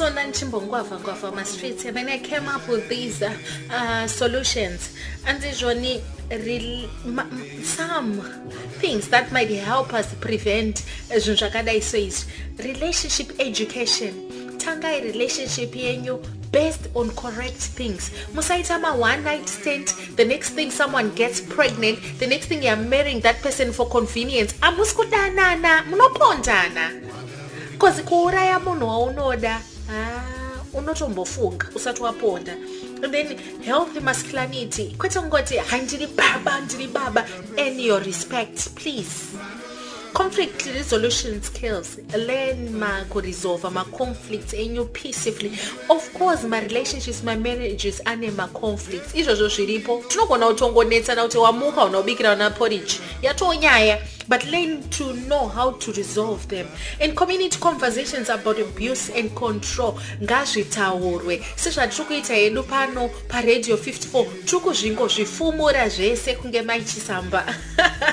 streets, and then I came up with these solutions. And there's only some things that might help us prevent relationship education. Tanga relationship yenyu based on correct things. Musaitama one night stand, the next thing someone gets pregnant, the next thing you're marrying that person for convenience. Amuskudanana, munopondana. Cause kuuraya munhu waunoda, unotombofunga usati waponda. And then healthy masculinity. Kwete ngoti handiri baba, earn your respect, please. Conflict resolution skills. Learn to resolve my conflicts and you peacefully. Of course, my relationships, my marriages, and my conflicts. Izvo zviripo. Tinogona kutongonetsa kuti wamuka unobikira na porridge. Yatonyaya. But learn to know how to resolve them. And community conversations about abuse and control. Ngazvitaurwe. Sezvatikuita yedu pano pa Radio 54. Tukuzvingozvifumura zvese kunge maichisamba.